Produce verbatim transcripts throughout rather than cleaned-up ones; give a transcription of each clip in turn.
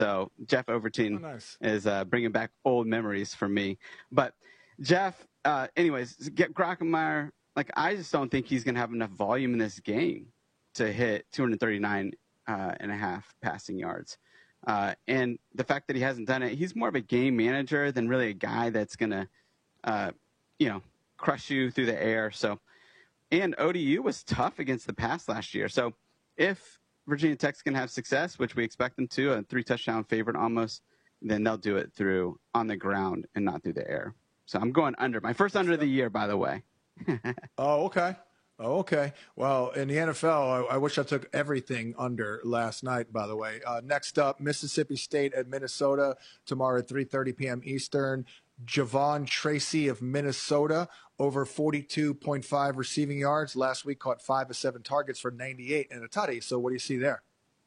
So Jeff Overton oh, nice. is uh, bringing back old memories for me. But Jeff, uh, anyways, get Grockenmeyer. Like, I just don't think he's going to have enough volume in this game to hit two thirty-nine uh, and a half passing yards. Uh, and the fact that he hasn't done it, he's more of a game manager than really a guy that's going to, uh, you know, crush you through the air. So, and O D U was tough against the pass last year. So if Virginia Tech's going to have success, which we expect them to, a three-touchdown favorite almost, then they'll do it through on the ground and not through the air. So I'm going under. My first under of the year, by the way. Oh, okay. Oh, okay. Well, in the N F L, I, I wish I took everything under last night, by the way. Uh, next up, Mississippi State at Minnesota tomorrow at three thirty p.m. Eastern. Javon Tracy of Minnesota, over forty-two point five receiving yards. Last week caught five of seven targets for ninety-eight and a tutty. So what do you see there?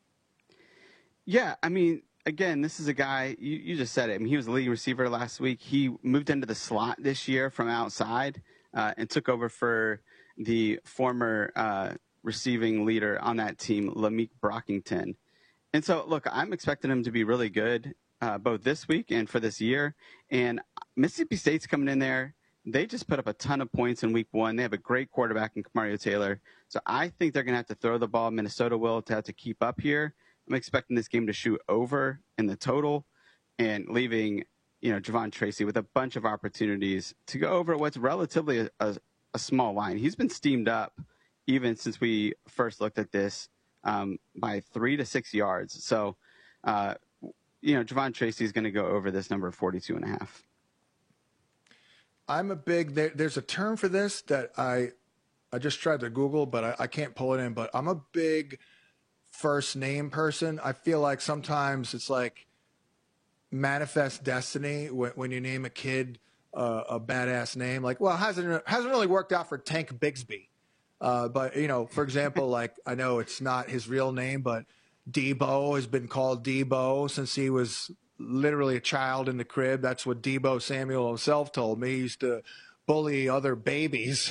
Yeah, I mean, again, this is a guy, you, you just said it. I mean, he was the leading receiver last week. He moved into the slot this year from outside uh, and took over for the former uh, receiving leader on that team, Lameek Brockington. And so, look, I'm expecting him to be really good uh, both this week and for this year. And Mississippi State's coming in there. They just put up a ton of points in week one. They have a great quarterback in Kamario Taylor. So I think they're going to have to throw the ball. Minnesota will to have to keep up here. I'm expecting this game to shoot over in the total and leaving, you know, Javon Tracy with a bunch of opportunities to go over what's relatively a, a, a small line. He's been steamed up even since we first looked at this um, by three to six yards. So, uh, you know, Javon Tracy is going to go over this number of forty-two and a half. I'm a big, there, there's a term for this that I I just tried to Google, but I, I can't pull it in. But I'm a big first name person. I feel like sometimes it's like manifest destiny when, when you name a kid uh, a badass name. Like, well, it hasn't, hasn't really worked out for Tank Bigsby. Uh, but, you know, for example, like, I know it's not his real name, but Debo has been called Debo since he was literally a child in the crib. That's what Debo Samuel himself told me. He used to bully other babies.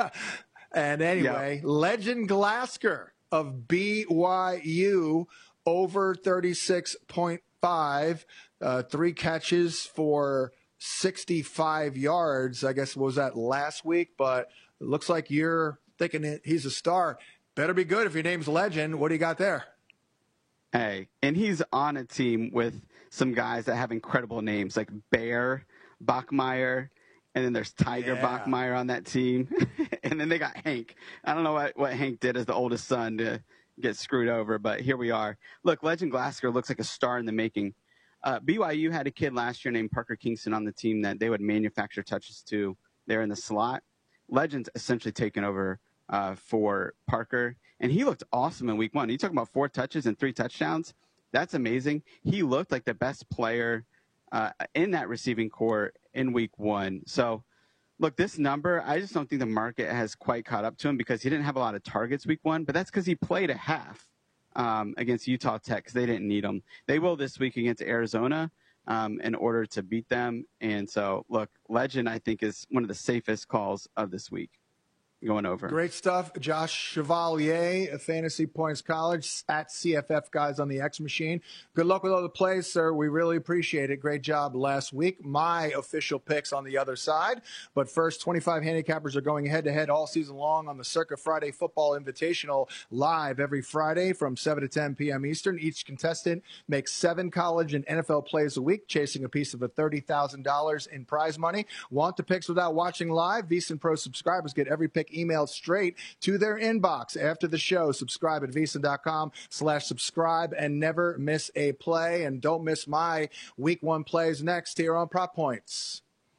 And anyway, yeah. Legend Glasgow of B Y U, over thirty-six point five, uh, three catches for sixty-five yards. I guess was that last week, but it looks like you're thinking it, he's a star. Better be good if your name's Legend. What do you got there? Hey, and he's on a team with some guys that have incredible names like Bear Bachmeier, and then there's Tiger yeah. Bachmeier on that team. And then they got Hank. I don't know what, what Hank did as the oldest son to get screwed over, but here we are. Look, Legend Glasgow looks like a star in the making. Uh, B Y U had a kid last year named Parker Kingston on the team that they would manufacture touches to there in the slot. Legend's essentially taken over uh, for Parker, and he looked awesome in week one. You talk about four touches and three touchdowns. That's amazing. He looked like the best player uh, in that receiving core in week one. So, look, this number, I just don't think the market has quite caught up to him because he didn't have a lot of targets week one, but that's because he played a half um, against Utah Tech because they didn't need him. They will this week against Arizona um, in order to beat them. And so, look, Legend, I think, is one of the safest calls of this week. Going over. Great stuff. Josh Chevalier of Fantasy Points College at C F F Guys on the X Machine. Good luck with all the plays, sir. We really appreciate it. Great job last week. My official picks on the other side. But first, twenty-five handicappers are going head-to-head all season long on the Circa Friday Football Invitational, live every Friday from seven to ten p.m. Eastern. Each contestant makes seven college and N F L plays a week, chasing a piece of a thirty thousand dollars in prize money. Want the picks without watching live? VSiN Pro subscribers get every pick emailed straight to their inbox after the show. Subscribe at VSiN.com slash subscribe and never miss a play. And don't miss my week one plays next here on Prop Points.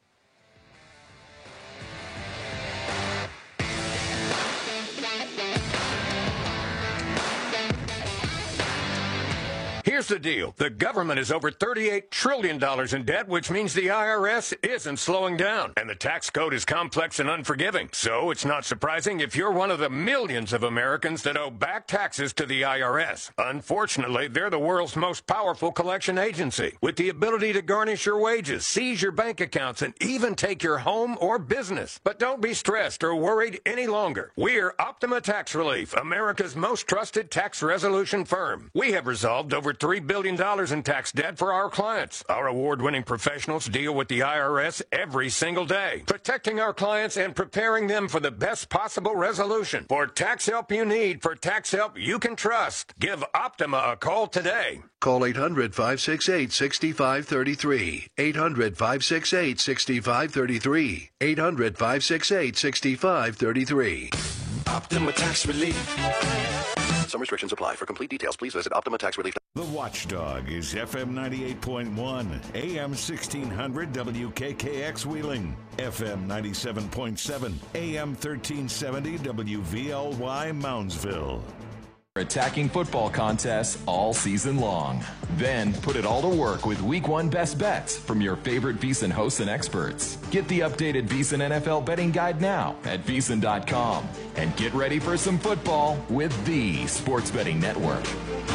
Here's the deal. The government is over thirty-eight trillion dollars in debt, which means the I R S isn't slowing down. And the tax code is complex and unforgiving. So it's not surprising if you're one of the millions of Americans that owe back taxes to the I R S. Unfortunately, they're the world's most powerful collection agency, with the ability to garnish your wages, seize your bank accounts, and even take your home or business. But don't be stressed or worried any longer. We're Optima Tax Relief, America's most trusted tax resolution firm. We have resolved over three billion dollars in tax debt for our clients. Our award-winning professionals deal with the I R S every single day, protecting our clients and preparing them for the best possible resolution. For tax help you need, for tax help you can trust, give Optima a call today. Call eight hundred, five six eight, six five three three. eight hundred, five six eight, six five three three. eight hundred, five six eight, six five three three. Optima Tax Relief. Some restrictions apply. For complete details, please visit Optima Tax Relief. The Watchdog is F M ninety-eight point one, A M sixteen hundred W K K X Wheeling, F M ninety-seven point seven, A M thirteen seventy W V L Y Moundsville. Attacking football contests all season long. Then put it all to work with Week One best bets from your favorite VSiN hosts and experts. Get the updated VSiN N F L betting guide now at V S I N dot com and get ready for some football with the Sports Betting Network.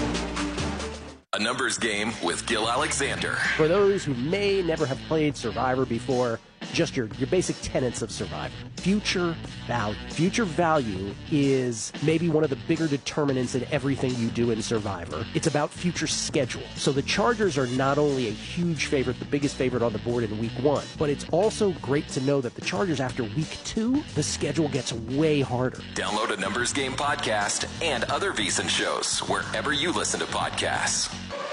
A numbers game with Gil Alexander. For those who may never have played Survivor before, just your, your basic tenets of Survivor. Future value. Future value is maybe one of the bigger determinants in everything you do in Survivor. It's about future schedule. So the Chargers are not only a huge favorite, the biggest favorite on the board in week one, but it's also great to know that the Chargers, after week two, the schedule gets way harder. Download a Numbers Game podcast and other VSiN shows wherever you listen to podcasts.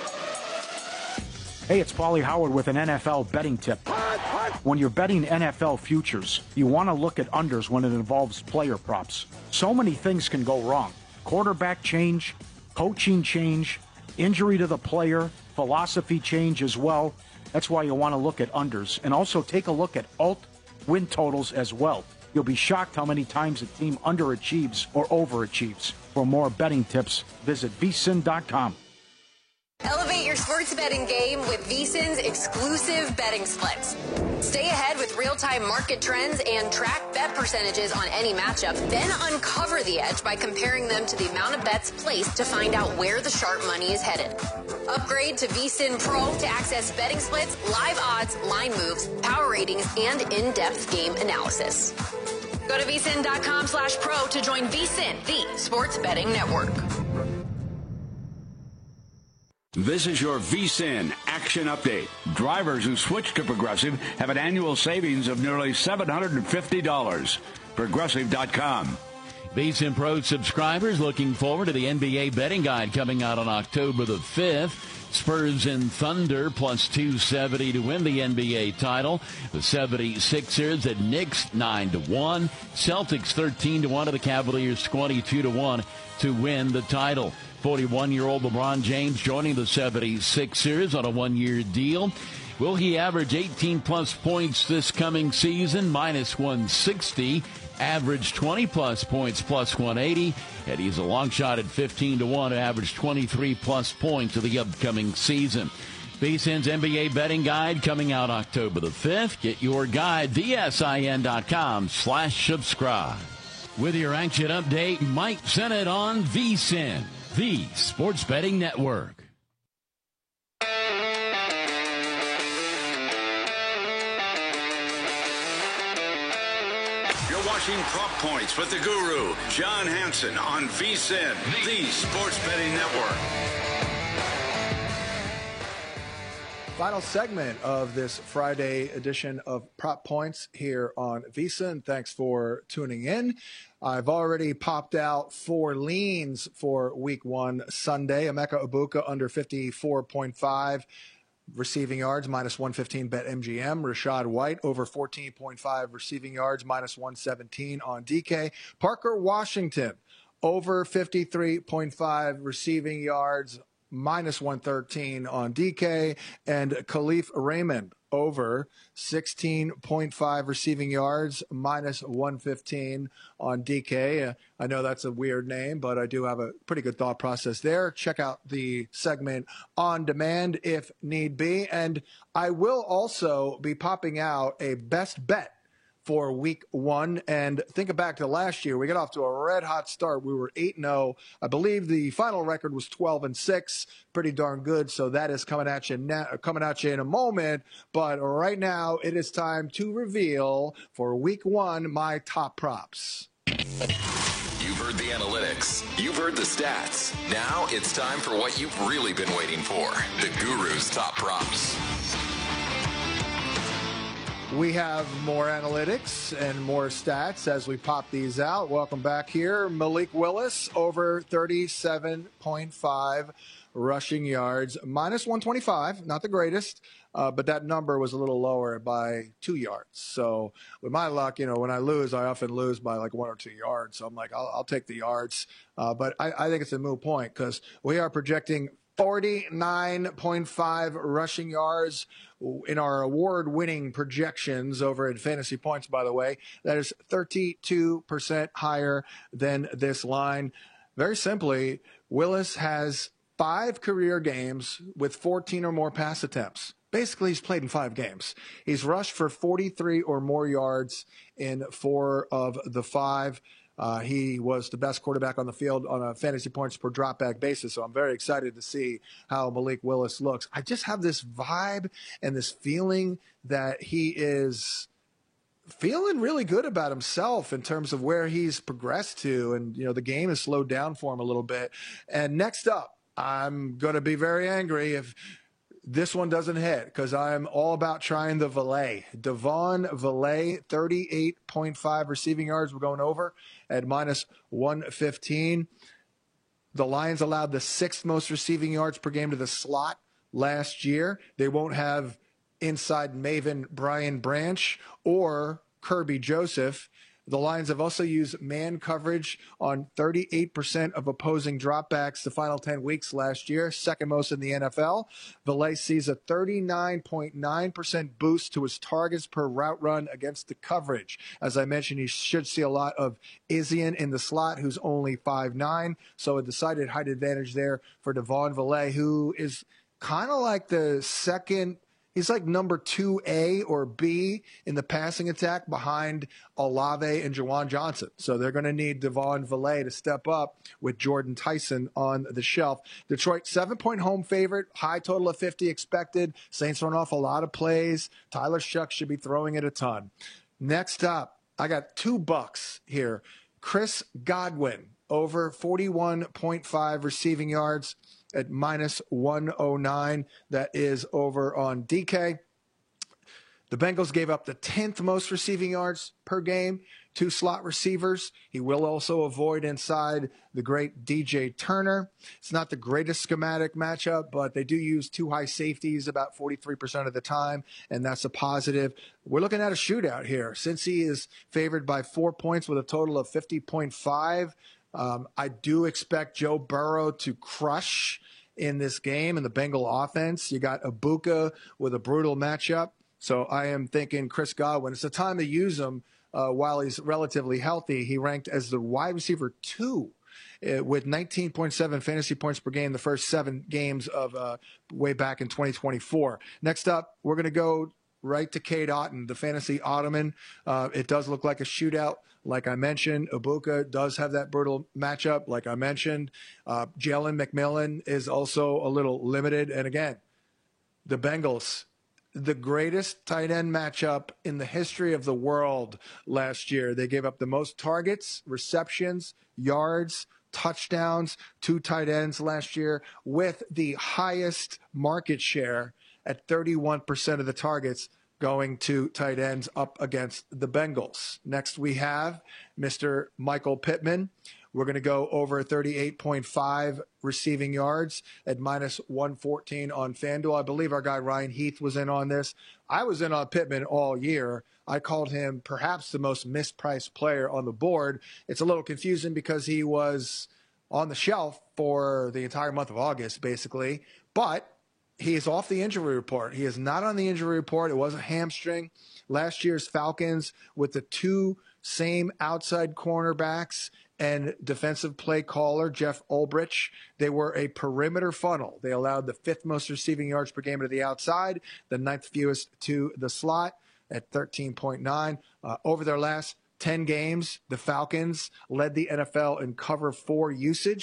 Hey, it's Paulie Howard with an N F L betting tip. When you're betting N F L futures, you want to look at unders when it involves player props. So many things can go wrong. Quarterback change, coaching change, injury to the player, philosophy change as well. That's why you want to look at unders. And also take a look at alt win totals as well. You'll be shocked how many times a team underachieves or overachieves. For more betting tips, visit V S I N dot com. Elevate your sports betting game with VSiN's exclusive betting splits. Stay ahead with real-time market trends and track bet percentages on any matchup. Then uncover the edge by comparing them to the amount of bets placed to find out where the sharp money is headed. Upgrade to VSiN Pro to access betting splits, live odds, line moves, power ratings, and in-depth game analysis. Go to V S I N dot com slash pro to join VSiN, the sports betting network. This is your V S I N Action Update. Drivers who switch to Progressive have an annual savings of nearly seven hundred fifty dollars. Progressive dot com. V S I N Pro subscribers looking forward to the N B A betting guide coming out on October the fifth. Spurs and Thunder plus two seventy to win the N B A title. The seventy-sixers at Knicks nine to one. Celtics thirteen to one to the Cavaliers twenty-two to one to win the title. forty-one-year-old LeBron James joining the seventy-sixers on a one-year deal. Will he average eighteen plus points this coming season? Minus one sixty. Average twenty plus points, plus one eighty. And he's a long shot at fifteen to one to average twenty-three plus points of the upcoming season. V S I N's N B A betting guide coming out October the fifth. Get your guide, V S I N dot com slash subscribe. With your action update, Mike Sennett on V S I N, the Sports Betting Network. You're watching Prop Points with the Guru, John Hansen, on V S I N, the Sports Betting Network. Final segment of this Friday edition of Prop Points here on V S I N. Thanks for tuning in. I've already popped out four leans for week one Sunday. Emeka Egbuka under fifty-four point five receiving yards, minus one fifteen bet M G M. Rachaad White over fourteen point five receiving yards, minus one seventeen on D K. Parker Washington over fifty-three point five receiving yards, minus one thirteen on D K, and Khalif Raymond over sixteen point five receiving yards, minus one fifteen on D K. Uh, I know that's a weird name, but I do have a pretty good thought process there. Check out the segment on demand if need be. And I will also be popping out a best bet for week one. And think back to last year, we got off to a red hot start. We were eight and oh. I believe the final record was twelve and six. Pretty darn good. So that is coming at you now, coming at you in a moment. But right now it is time to reveal for week one my top props. You've heard the analytics. You've heard the stats. Now it's time for what you've really been waiting for. The Guru's top props. We have more analytics and more stats as we pop these out. Welcome back here. Malik Willis over thirty-seven point five rushing yards, minus one twenty-five, not the greatest, uh, but that number was a little lower by two yards. So with my luck, you know, when I lose, I often lose by like one or two yards. So I'm like, I'll, I'll take the yards. Uh, but I, I think it's a moot point because we are projecting forty-nine point five rushing yards in our award-winning projections over at Fantasy Points, by the way. That is thirty-two percent higher than this line. Very simply, Willis has five career games with fourteen or more pass attempts. Basically, he's played in five games. He's rushed for forty-three or more yards in four of the five. Uh, he was the best quarterback on the field on a fantasy points per dropback basis, so I'm very excited to see how Malik Willis looks. I just have this vibe and this feeling that he is feeling really good about himself in terms of where he's progressed to, and you know the game has slowed down for him a little bit. And next up, I'm going to be very angry if this one doesn't hit because I'm all about trying the Valet. Devon Valet, thirty-eight point five receiving yards. We're going over at minus one fifteen. The Lions allowed the sixth most receiving yards per game to the slot last year. They won't have inside maven Brian Branch or Kirby Joseph. The Lions have also used man coverage on thirty-eight percent of opposing dropbacks the final ten weeks last year, second most in the N F L. Valet sees a thirty-nine point nine percent boost to his targets per route run against the coverage. As I mentioned, he should see a lot of Isian in the slot, who's only five nine, so a decided height advantage there for Devon Valet, who is kind of like the second. He's like number two A or B in the passing attack behind Olave and Juwan Johnson. So they're going to need Devon Valet to step up with Jordan Tyson on the shelf. Detroit, seven-point home favorite, high total of fifty expected. Saints run off a lot of plays. Tyler Shuck should be throwing it a ton. Next up, I got two bucks here. Chris Godwin, over forty-one point five receiving yards at minus one oh nine. That is over on D K. The Bengals gave up the tenth most receiving yards per game to slot receivers. He will also avoid inside the great D J Turner. It's not the greatest schematic matchup, but they do use two high safeties about forty-three percent of the time, and that's a positive. We're looking at a shootout here. Since he is favored by four points with a total of fifty point five, um, I do expect Joe Burrow to crush in this game in the Bengal offense. You got Ibuka with a brutal matchup. So I am thinking Chris Godwin, it's the time to use him uh, while he's relatively healthy. He ranked as the wide receiver two uh, with nineteen point seven fantasy points per game the first seven games of uh, way back in twenty twenty-four. Next up, we're going to go right to Cade Otton, the fantasy Ottoman. Uh, it does look like a shootout. Like I mentioned, Ibuka does have that brutal matchup. Like I mentioned, uh, Jalen McMillan is also a little limited. And again, the Bengals, the greatest tight end matchup in the history of the world last year. They gave up the most targets, receptions, yards, touchdowns to tight ends last year with the highest market share at thirty-one percent of the targets going to tight ends up against the Bengals. Next, we have Mister Michael Pittman. We're going to go over thirty-eight point five receiving yards at minus one fourteen on FanDuel. I believe our guy Ryan Heath was in on this. I was in on Pittman all year. I called him perhaps the most mispriced player on the board. It's a little confusing because he was on the shelf for the entire month of August, basically. But he is off the injury report. He is not on the injury report. It was a hamstring. Last year's Falcons with the two same outside cornerbacks and defensive play caller, Jeff Ulbrich, they were a perimeter funnel. They allowed the fifth most receiving yards per game to the outside, the ninth fewest to the slot at thirteen point nine. Uh, over their last ten games, the Falcons led the N F L in cover four usage,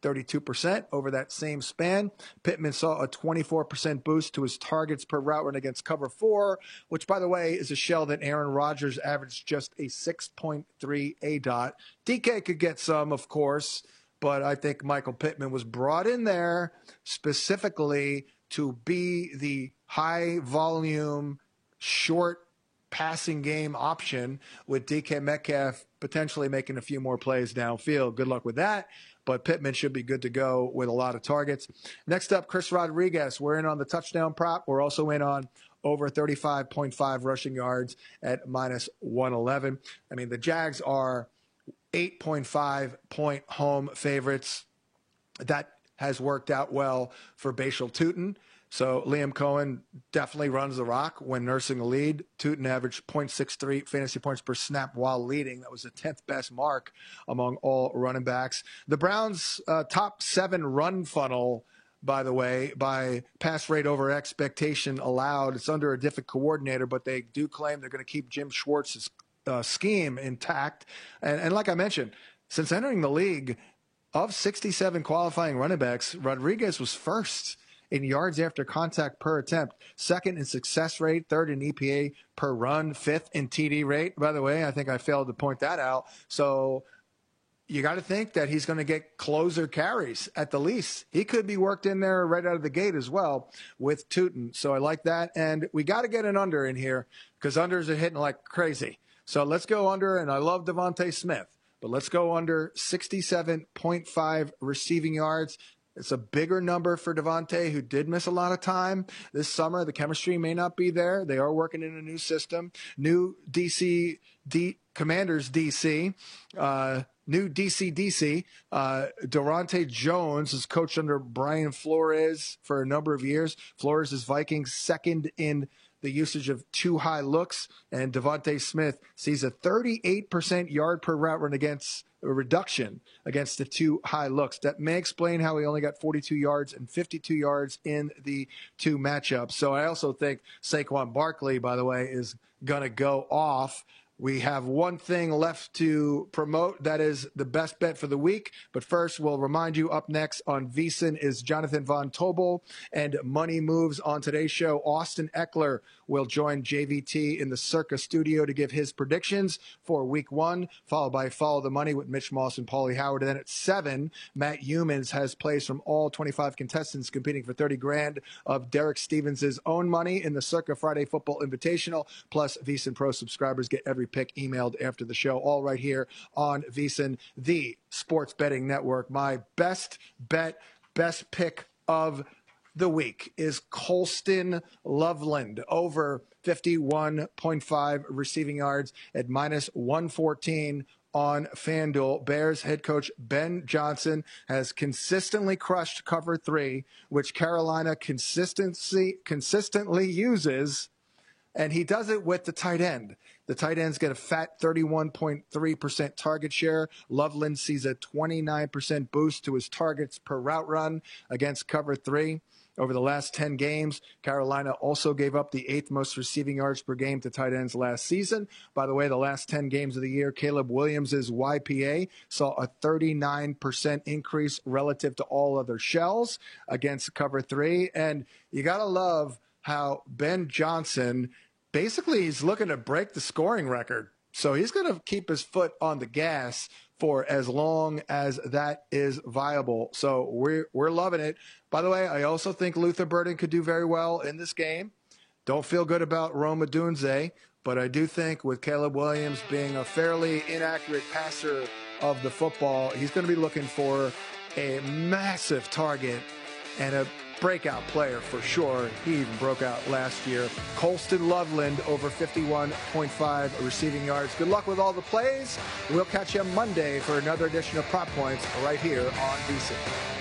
thirty-two percent over that same span. Pittman saw a twenty-four percent boost to his targets per route run against cover four, which, by the way, is a shell that Aaron Rodgers averaged just a six point three A D O T. D K could get some, of course, but I think Michael Pittman was brought in there specifically to be the high-volume, short passing game option, with D K Metcalf potentially making a few more plays downfield. Good luck with that. But Pittman should be good to go with a lot of targets. Next up, Chris Rodriguez. We're in on the touchdown prop. We're also in on over thirty-five point five rushing yards at minus one eleven. I mean, the Jags are eight point five point home favorites. That has worked out well for Bashal Tutin. So Liam Cohen definitely runs the rock when nursing the lead. Tutin averaged zero point six three fantasy points per snap while leading. That was the tenth best mark among all running backs. The Browns' uh, top seven run funnel, by the way, by pass rate over expectation allowed. It's under a different coordinator, but they do claim they're going to keep Jim Schwartz's uh, scheme intact. And, and like I mentioned, since entering the league, of sixty-seven qualifying running backs, Rodriguez was first in yards after contact per attempt, second in success rate, third in E P A per run, fifth in T D rate. By the way, I think I failed to point that out. So you got to think that he's going to get closer carries at the least. He could be worked in there right out of the gate as well with Tutin. So I like that. And we got to get an under in here because unders are hitting like crazy. So let's go under, and I love Devontae Smith, but let's go under sixty-seven point five receiving yards. It's a bigger number for Devontae, who did miss a lot of time this summer. The chemistry may not be there. They are working in a new system. New D C, D, Commanders D C, uh, new D C D C. Uh, Durante Jones is coached under Brian Flores for a number of years. Flores is Vikings second in the usage of two high looks, and Devontae Smith sees a thirty-eight percent yard per route run against a reduction against the two high looks. That may explain how he only got forty-two yards and fifty-two yards in the two matchups. So I also think Saquon Barkley, by the way, is going to go off. We have one thing left to promote. That is the best bet for the week. But first, we'll remind you, up next on VSiN is Jonathan Von Tobel and Money Moves. On today's show, Austin Eckler will join J V T in the Circa studio to give his predictions for week one, followed by Follow the Money with Mitch Moss and Paulie Howard. And then at seven, Matt Humans has plays from all twenty-five contestants competing for thirty grand of Derek Stevens' own money in the Circa Friday Football Invitational. Plus, VSiN Pro subscribers get every pick emailed after the show, all right here on VSiN, the sports betting network. My best bet, best pick of the week is Colston Loveland, over fifty-one point five receiving yards at minus one fourteen on FanDuel. Bears head coach Ben Johnson has consistently crushed cover three, which Carolina consistency consistently uses, and he does it with the tight end. The tight ends get a fat thirty-one point three percent target share. Loveland sees a twenty-nine percent boost to his targets per route run against cover three. Over the last ten games, Carolina also gave up the eighth most receiving yards per game to tight ends last season. By the way, the last ten games of the year, Caleb Williams' Y P A saw a thirty-nine percent increase relative to all other shells against cover three. And you got to love how Ben Johnson, basically, he's looking to break the scoring record. So he's going to keep his foot on the gas for as long as that is viable. So we're, we're loving it. By the way, I also think Luther Burden could do very well in this game. Don't feel good about Rome Odunze, but I do think with Caleb Williams being a fairly inaccurate passer of the football, he's going to be looking for a massive target and a breakout player for sure. He even broke out last year. Colston Loveland, over fifty-one point five receiving yards. Good luck with all the plays. We'll catch you Monday for another edition of Prop Points right here on VSiN.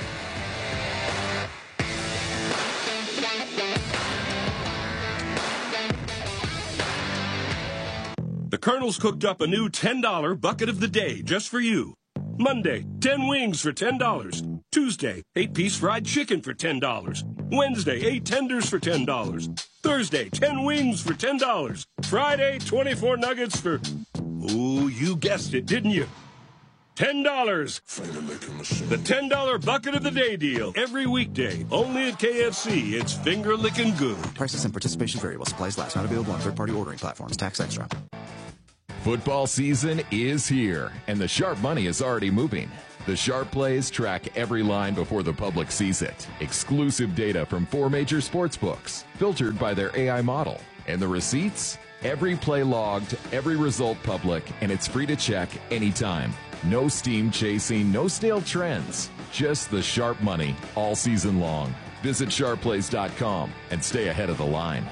The Colonel's cooked up a new ten dollar bucket of the day just for you. Monday, ten wings for ten dollars. Tuesday, eight piece fried chicken for ten dollars. Wednesday, eight tenders for ten dollars. Thursday, ten wings for ten dollars. Friday, twenty-four nuggets for... Ooh, you guessed it, didn't you? ten dollars. The ten dollar Bucket of the Day deal. Every weekday, only at K F C. It's finger licking good. Prices and participation vary while supplies last. Not available on third-party ordering platforms. Tax extra. Football season is here, and the sharp money is already moving. The Sharp Plays track every line before the public sees it. Exclusive data from four major sports books, filtered by their A I model. And the receipts? Every play logged, every result public, and it's free to check anytime. No steam chasing, no stale trends. Just the sharp money all season long. Visit sharp plays dot com and stay ahead of the line.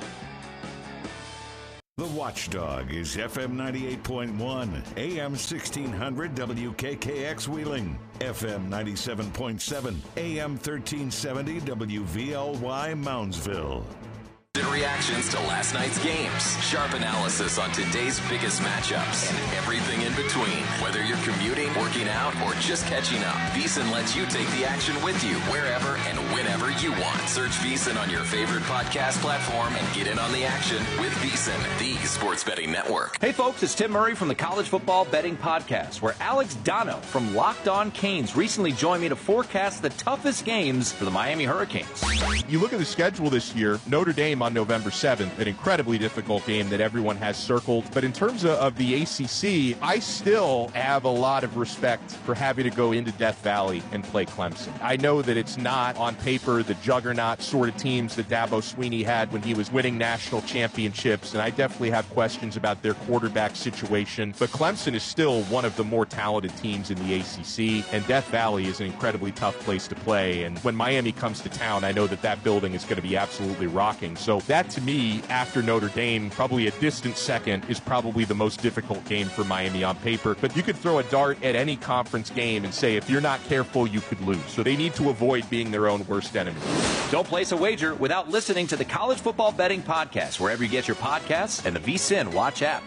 The Watchdog is F M ninety-eight point one, A M sixteen hundred W K K X Wheeling, F M ninety-seven point seven, A M thirteen seventy W V L Y Moundsville. Reactions to last night's games, sharp analysis on today's biggest matchups, and everything in between. Whether you're commuting, working out, or just catching up, VEASAN lets you take the action with you wherever and whenever you want. Search VEASAN on your favorite podcast platform and get in on the action with VEASAN, the sports betting network. Hey folks, it's Tim Murray from the College Football Betting Podcast, where Alex Dono from Locked On Canes recently joined me to forecast the toughest games for the Miami Hurricanes. You look at the schedule this year, Notre Dame on November seventh, an incredibly difficult game that everyone has circled. But in terms of, of the A C C, I still have a lot of respect for having to go into Death Valley and play Clemson. I know that it's not on paper the juggernaut sort of teams that Dabo Swinney had when he was winning national championships, and I definitely have questions about their quarterback situation. But Clemson is still one of the more talented teams in the A C C, and Death Valley is an incredibly tough place to play. And when Miami comes to town, I know that that building is going to be absolutely rocking. So that, to me, after Notre Dame, probably a distant second, is probably the most difficult game for Miami on paper. But you could throw a dart at any conference game and say, if you're not careful, you could lose. So they need to avoid being their own worst enemy. Don't place a wager without listening to the College Football Betting Podcast, wherever you get your podcasts and the VEASAN Watch app.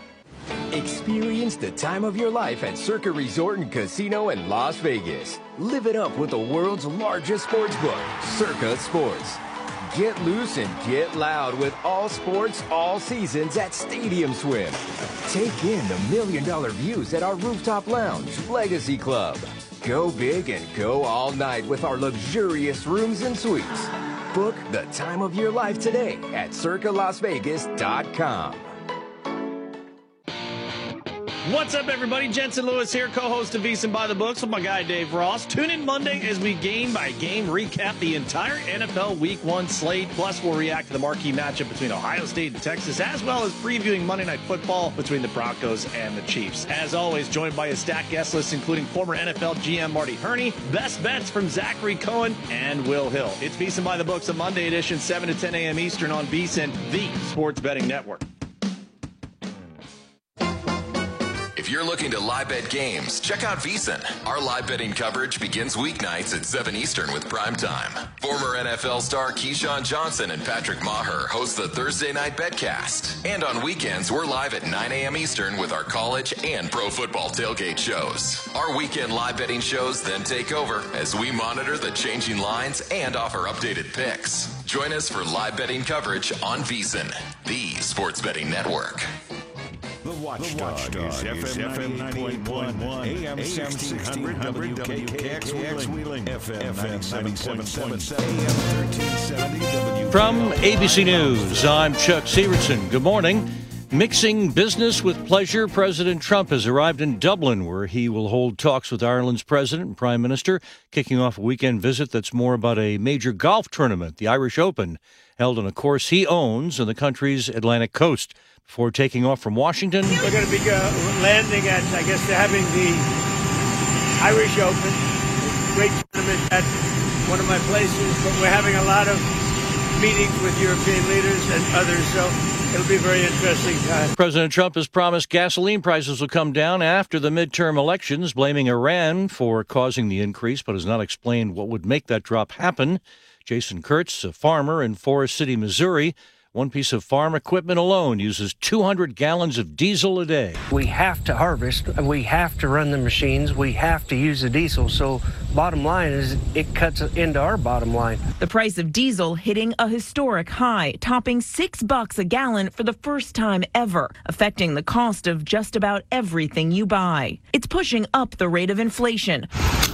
Experience the time of your life at Circa Resort and Casino in Las Vegas. Live it up with the world's largest sports book, Circa Sports. Get loose and get loud with all sports, all seasons at Stadium Swim. Take in the million dollar views at our rooftop lounge, Legacy Club. Go big and go all night with our luxurious rooms and suites. Book the time of your life today at circa las vegas dot com. What's up, everybody? Jensen Lewis here, co-host of VEASAN by the Books with my guy Dave Ross. Tune in Monday as we game-by-game recap the entire N F L Week one slate. Plus, we'll react to the marquee matchup between Ohio State and Texas, as well as previewing Monday Night Football between the Broncos and the Chiefs. As always, joined by a stacked guest list, including former N F L G M Marty Herney, best bets from Zachary Cohen and Will Hill. It's VEASAN by the Books, a Monday edition, seven to ten a.m. Eastern on VEASAN, the sports betting network. If you're looking to live bet games, check out VEASAN. Our live betting coverage begins weeknights at seven Eastern with Prime Time. Former N F L star Keyshawn Johnson and Patrick Maher host the Thursday Night Betcast. And on weekends, we're live at nine a.m. Eastern with our college and pro football tailgate shows. Our weekend live betting shows then take over as we monitor the changing lines and offer updated picks. Join us for live betting coverage on VEASAN, the sports betting network. The Watchdog, the Watchdog is F M ninety-eight point one, A M sixteen hundred W K K X Wheeling, F M ninety-seven point seven, A M thirteen seventy W. From A B C News, I'm Chuck Severson. Good morning. Mixing business with pleasure, President Trump has arrived in Dublin, where he will hold talks with Ireland's president and prime minister, kicking off a weekend visit that's more about a major golf tournament, the Irish Open, held on a course he owns on the country's Atlantic coast. Before taking off from Washington, we're going to be uh, landing at, I guess they're having the Irish Open, a great tournament at one of my places, but we're having a lot of meetings with European leaders and others, so it'll be a very interesting time. President Trump has promised gasoline prices will come down after the midterm elections, blaming Iran for causing the increase, but has not explained what would make that drop happen. Jason Kurtz, a farmer in Forest City, Missouri, One piece of farm equipment alone uses two hundred gallons of diesel a day. We have to harvest, we have to run the machines, we have to use the diesel, so bottom line is it cuts into our bottom line. The price of diesel hitting a historic high, topping six bucks a gallon for the first time ever, affecting the cost of just about everything you buy. It's pushing up the rate of inflation,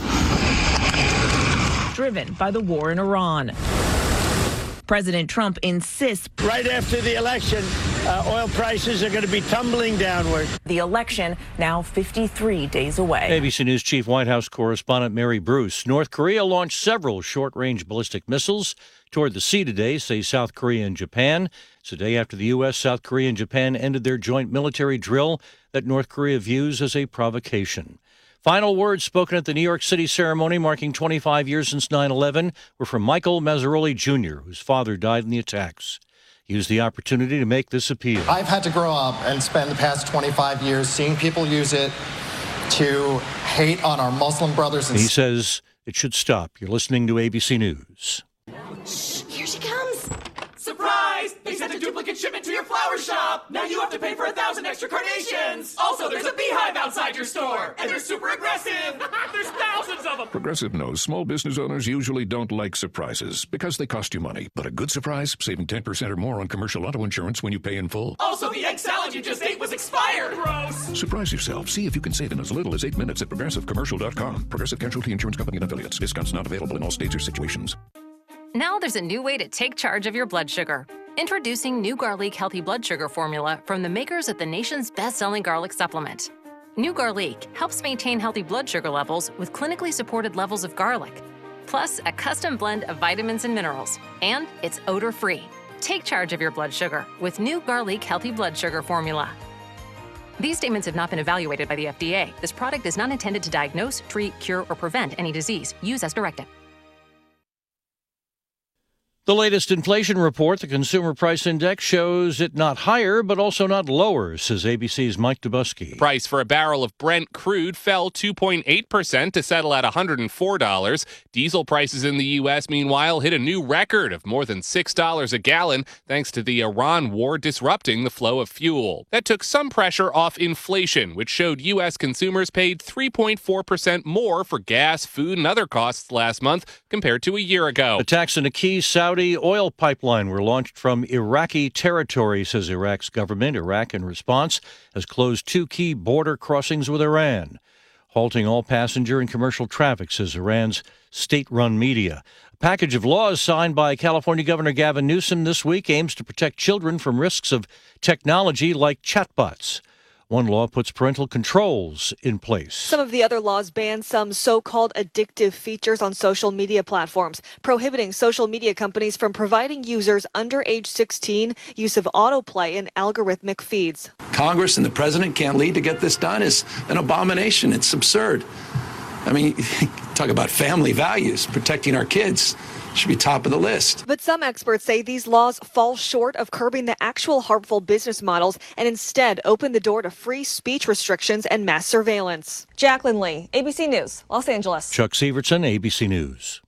driven by the war in Iran. President Trump insists right after the election, uh, oil prices are going to be tumbling downward. The election now fifty-three days away. A B C News Chief White House correspondent Mary Bruce. North Korea launched several short-range ballistic missiles toward the sea today, say South Korea and Japan. It's a day after the U S, South Korea, and Japan ended their joint military drill that North Korea views as a provocation. Final words spoken at the New York City ceremony marking twenty-five years since nine eleven were from Michael Mazzaroli Junior, whose father died in the attacks. He used the opportunity to make this appeal. I've had to grow up and spend the past twenty-five years seeing people use it to hate on our Muslim brothers and He says it should stop. You're listening to A B C News. Shh, here she comes. Surprise! They sent a duplicate shipment to your flower shop. Now you have to pay for a thousand extra carnations. Also, there's a beehive outside your store, and they're super aggressive. There's thousands of them. Progressive knows small business owners usually don't like surprises because they cost you money. But a good surprise, saving ten percent or more on commercial auto insurance when you pay in full. Also, the egg salad you just ate was expired. Gross. Surprise yourself. See if you can save in as little as eight minutes at progressive commercial dot com. Progressive Casualty Insurance Company and affiliates. Discounts not available in all states or situations. Now there's a new way to take charge of your blood sugar. Introducing New Garlic Healthy Blood Sugar Formula from the makers of the nation's best-selling garlic supplement. New Garlic helps maintain healthy blood sugar levels with clinically supported levels of garlic, plus a custom blend of vitamins and minerals, and it's odor-free. Take charge of your blood sugar with New Garlic Healthy Blood Sugar Formula. These statements have not been evaluated by the F D A. This product is not intended to diagnose, treat, cure, or prevent any disease. Use as directed. The latest inflation report, the Consumer Price Index, shows it not higher, but also not lower, says A B C's Mike Dubusky. The price for a barrel of Brent crude fell two point eight percent to settle at one hundred four dollars. Diesel prices in the U S, meanwhile, hit a new record of more than six dollars a gallon, thanks to the Iran war disrupting the flow of fuel. That took some pressure off inflation, which showed U S consumers paid three point four percent more for gas, food, and other costs last month compared to a year ago. Attacks in a key Saudi oil pipeline were launched from Iraqi territory, says Iraq's government. Iraq, in response, has closed two key border crossings with Iran, halting all passenger and commercial traffic, says Iran's state-run media. A package of laws signed by California Governor Gavin Newsom this week aims to protect children from risks of technology like chatbots. One law puts parental controls in place. Some of the other laws ban some so-called addictive features on social media platforms, prohibiting social media companies from providing users under age sixteen use of autoplay and algorithmic feeds. Congress and the president can't lead to get this done is an abomination. It's absurd. I mean, talk about family values, protecting our kids. Should be top of the list. But some experts say these laws fall short of curbing the actual harmful business models and instead open the door to free speech restrictions and mass surveillance. Jacqueline Lee, A B C News, Los Angeles. Chuck Severson, A B C News.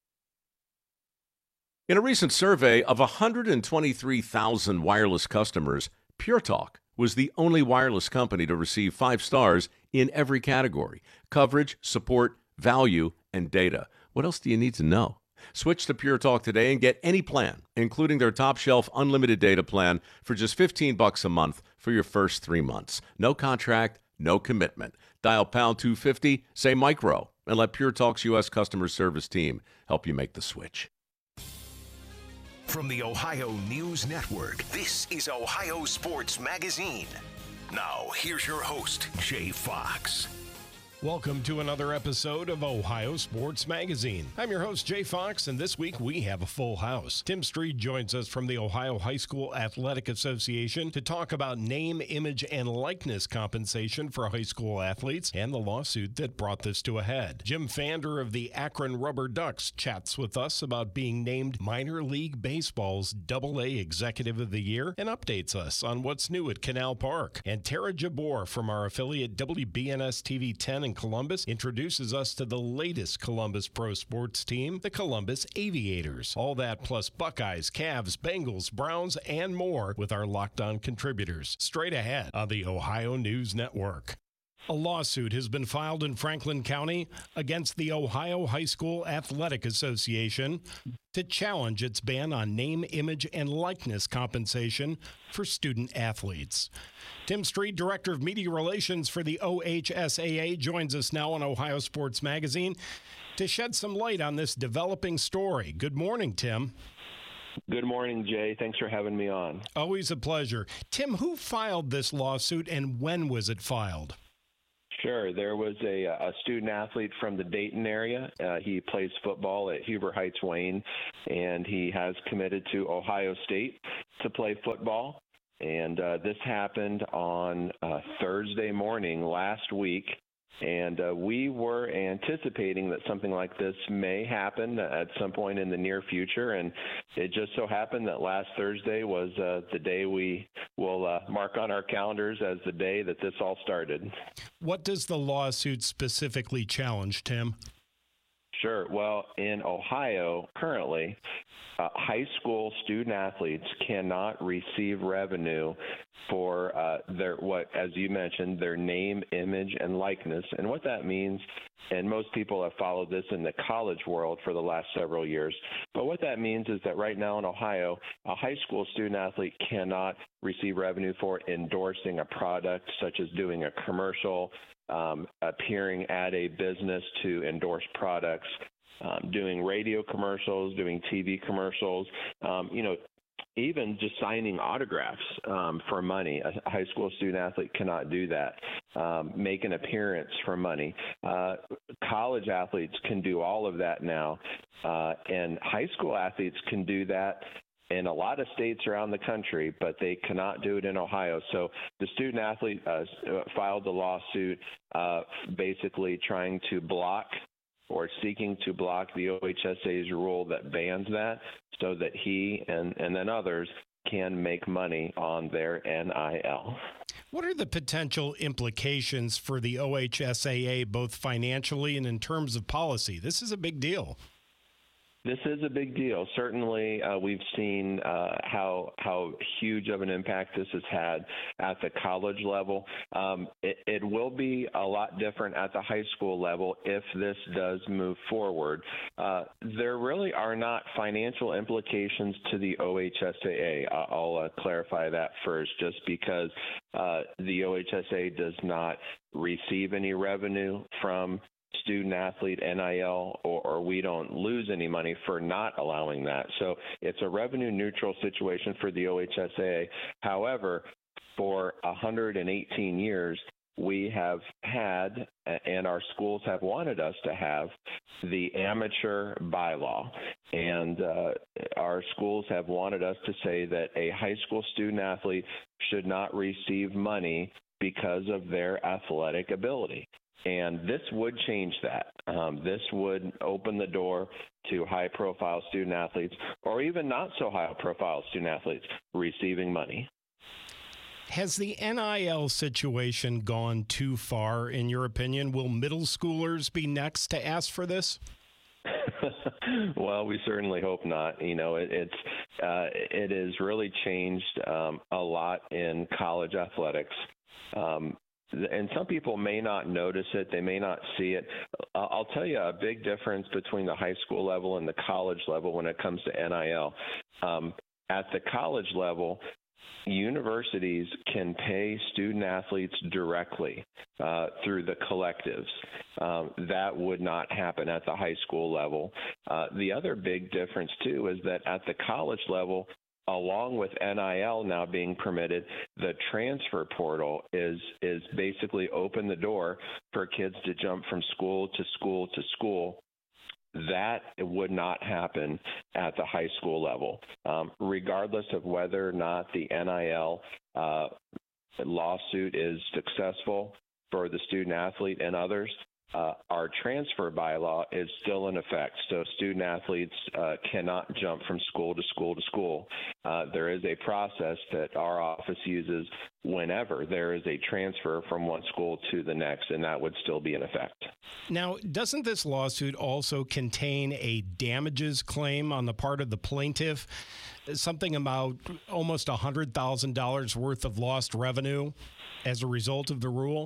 In a recent survey of one hundred twenty-three thousand wireless customers, Pure Talk was the only wireless company to receive five stars in every category: coverage, support, value, and data. What else do you need to know? Switch to Pure Talk today and get any plan, including their top shelf unlimited data plan, for just fifteen bucks a month for your first three months. No contract, no commitment. Dial pound two fifty, say micro, and let Pure Talk's U S customer service team help you make the switch. From the Ohio News Network, this is Ohio Sports Magazine. Now, here's your host, Jay Fox. Welcome to another episode of Ohio Sports Magazine. I'm your host, Jay Fox, and this week we have a full house. Tim Street joins us from the Ohio High School Athletic Association to talk about name, image, and likeness compensation for high school athletes and the lawsuit that brought this to a head. Jim Fander of the Akron Rubber Ducks chats with us about being named Minor League Baseball's Double A Executive of the Year and updates us on what's new at Canal Park. And Tara Jabor from our affiliate W B N S T V ten in in Columbus, introduces us to the latest Columbus pro sports team, the Columbus Aviators. All that plus Buckeyes, Cavs, Bengals, Browns, and more with our Locked On contributors. Straight ahead on the Ohio News Network. A lawsuit has been filed in Franklin County against the Ohio High School Athletic Association to challenge its ban on name, image, and likeness compensation for student athletes. Tim Street, Director of Media Relations for the O H S A A, joins us now on Ohio Sports Magazine to shed some light on this developing story. Good morning, Tim. Good morning, Jay. Thanks for having me on. Always a pleasure. Tim, who filed this lawsuit and when was it filed? Sure. There was a, a student athlete from the Dayton area. Uh, he plays football at Huber Heights Wayne, and he has committed to Ohio State to play football. And uh, this happened on uh, Thursday morning last week. And uh, we were anticipating that something like this may happen at some point in the near future. And it just so happened that last Thursday was uh, the day we will uh, mark on our calendars as the day that this all started. What does the lawsuit specifically challenge, Tim? Sure. Well, in Ohio, currently, uh, high school student athletes cannot receive revenue for uh, their, what, as you mentioned, their name, image, and likeness. And what that means, and most people have followed this in the college world for the last several years, but what that means is that right now in Ohio, a high school student athlete cannot receive revenue for endorsing a product, such as doing a commercial, Um, appearing at a business to endorse products, um, doing radio commercials, doing T V commercials, um, you know, even just signing autographs um, for money. A high school student athlete cannot do that. Um, make an appearance for money. Uh, college athletes can do all of that now, uh, and high school athletes can do that in a lot of states around the country, but they cannot do it in Ohio. So the student athlete uh, filed the lawsuit uh, basically trying to block or seeking to block the O H S A's rule that bans that so that he and, and then others can make money on their N I L. What are the potential implications for the O H S A A, both financially and in terms of policy? This is a big deal. This is a big deal. Certainly, uh, we've seen uh, how how huge of an impact this has had at the college level. Um, it, it will be a lot different at the high school level if this does move forward. Uh, there really are not financial implications to the O H S A A. I'll uh, clarify that first, just because uh, the O H S A A does not receive any revenue from student athlete N I L, or, or we don't lose any money for not allowing that. So it's a revenue neutral situation for the O H S A A. However, for one hundred eighteen years, we have had, and our schools have wanted us to have, the amateur bylaw. And uh, our schools have wanted us to say that a high school student athlete should not receive money because of their athletic ability. And this would change that. Um, this would open the door to high-profile student athletes, or even not so high-profile student athletes, receiving money. Has the N I L situation gone too far, in your opinion? Will middle schoolers be next to ask for this? Well, we certainly hope not. You know, it, it's uh, it has really changed um, a lot in college athletics. Um, And some people may not notice it. They may not see it. I'll tell you a big difference between the high school level and the college level when it comes to N I L. Um, at the college level, universities can pay student athletes directly uh, through the collectives. Um, that would not happen at the high school level. Uh, the other big difference, too, is that at the college level, along with N I L now being permitted, the transfer portal is is basically open the door for kids to jump from school to school to school. That would not happen at the high school level, um, regardless of whether or not the N I L uh, lawsuit is successful for the student athlete and others. Uh, our transfer bylaw is still in effect, so student athletes uh, cannot jump from school to school to school. Uh, there is a process that our office uses whenever there is a transfer from one school to the next, and that would still be in effect. Now, doesn't this lawsuit also contain a damages claim on the part of the plaintiff? Something about almost one hundred thousand dollars worth of lost revenue as a result of the rule?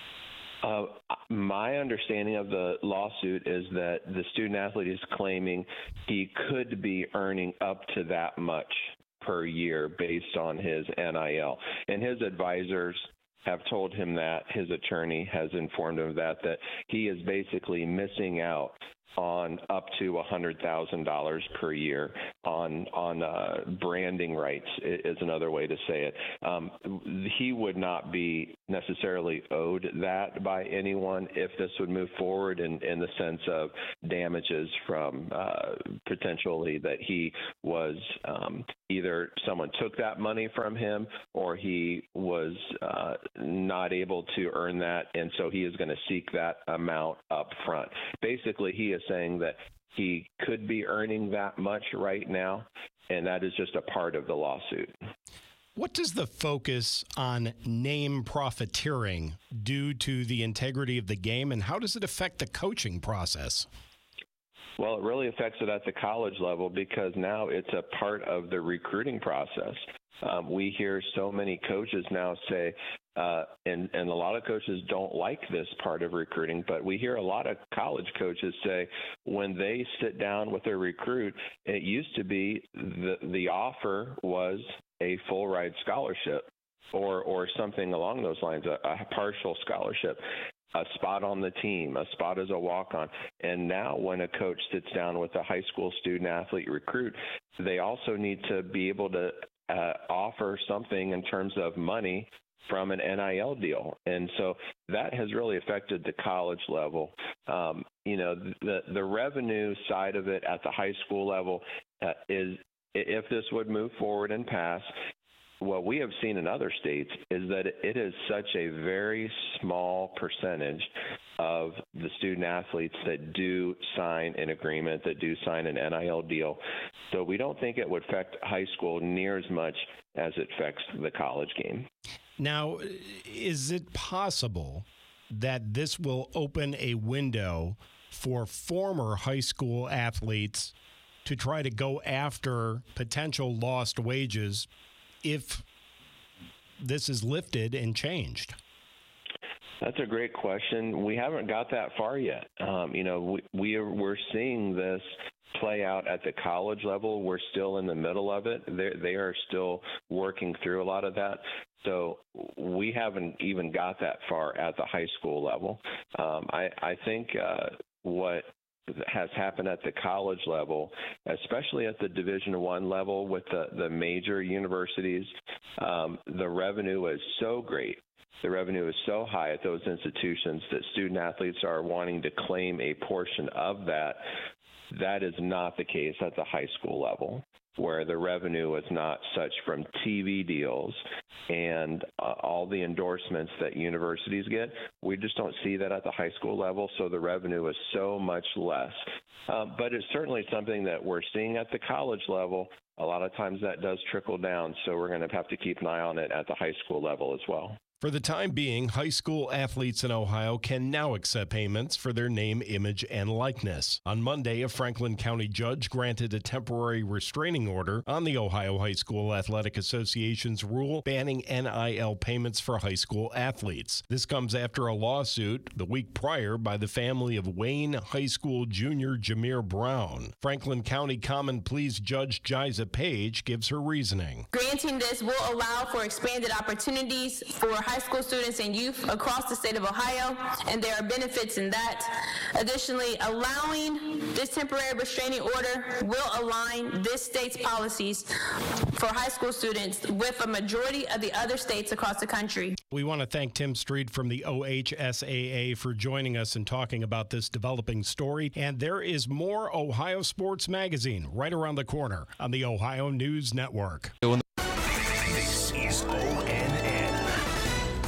Uh, my understanding of the lawsuit is that the student athlete is claiming he could be earning up to that much per year based on his N I L. And his advisors have told him that, his attorney has informed him of that, that he is basically missing out on up to one hundred thousand dollars per year on on uh, branding rights is another way to say it. Um, he would not be necessarily owed that by anyone if this would move forward in, in the sense of damages from uh, potentially that he was um, either someone took that money from him or he was uh, not able to earn that, and so he is going to seek that amount up front. Basically, he is saying that he could be earning that much right now, and that is just a part of the lawsuit. What does the focus on name profiteering do to the integrity of the game, and how does it affect the coaching process? Well, it really affects it at the college level because now it's a part of the recruiting process. Um, we hear so many coaches now say, uh, and, and a lot of coaches don't like this part of recruiting, but we hear a lot of college coaches say when they sit down with a recruit, it used to be the, the offer was a full ride scholarship or, or something along those lines, a, a partial scholarship, a spot on the team, a spot as a walk-on. And now when a coach sits down with a high school student athlete recruit, they also need to be able to uh, offer something in terms of money from an N I L deal. And so that has really affected the college level. Um, you know, the, the revenue side of it at the high school level uh, is, if this would move forward and pass, what we have seen in other states is that it is such a very small percentage of the student athletes that do sign an agreement, that do sign an N I L deal. So we don't think it would affect high school near as much as it affects the college game. Now, is it possible that this will open a window for former high school athletes to try to go after potential lost wages if this is lifted and changed? That's a great question. We haven't got that far yet. Um, you know, we, we are, we're seeing this play out at the college level. We're still in the middle of it. They they are still working through a lot of that. So we haven't even got that far at the high school level. Um, I, I think uh, what has happened at the college level, especially at the Division One level with the, the major universities, um, the revenue is so great. The revenue is so high at those institutions that student athletes are wanting to claim a portion of that. That is not the case at the high school level, where the revenue is not such from T V deals and uh, all the endorsements that universities get. We just don't see that at the high school level, so the revenue is so much less. Uh, but it's certainly something that we're seeing at the college level. A lot of times that does trickle down, so we're going to have to keep an eye on it at the high school level as well. For the time being, high school athletes in Ohio can now accept payments for their name, image, and likeness. On Monday, a Franklin County judge granted a temporary restraining order on the Ohio High School Athletic Association's rule banning N I L payments for high school athletes. This comes after a lawsuit the week prior by the family of Wayne High School junior Jameer Brown. Franklin County Common Pleas Judge Jiza Page gives her reasoning. Granting this will allow for expanded opportunities for high school students and youth across the state of Ohio, and there are benefits in that. Additionally, allowing this temporary restraining order will align this state's policies for high school students with a majority of the other states across the country. We want to thank Tim Street from the O H S A A for joining us and talking about this developing story. And there is more Ohio Sports Magazine right around the corner on the Ohio News Network. This is O N N.